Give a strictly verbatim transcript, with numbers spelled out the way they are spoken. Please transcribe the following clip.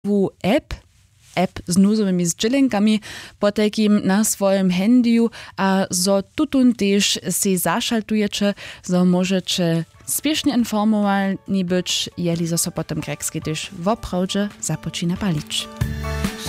app, app z nuzowymi zdźělenkami, potakim na swoim handyju, a zo tutun też se zašaltujecie, zo możecie spiesznie informowani być, jeli zo so potem grekski też w oprawdźe započina palić.